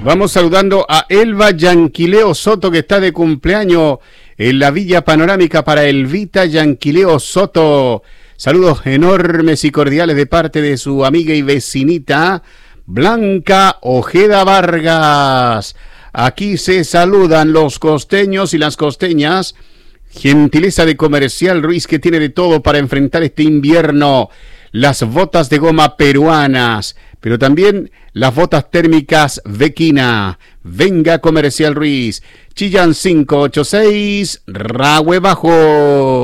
Vamos saludando a Elba Yanquileo Soto, que está de cumpleaños en la Villa Panorámica para Elvita Yanquileo Soto. Saludos enormes y cordiales de parte de su amiga y vecinita Blanca Ojeda Vargas. Aquí se saludan los costeños y las costeñas. Gentileza de Comercial Ruiz, que tiene de todo para enfrentar este invierno. Las botas de goma peruanas, pero también las botas térmicas Vequina. Venga Comercial Ruiz. Chillán 586, Rahue Bajo.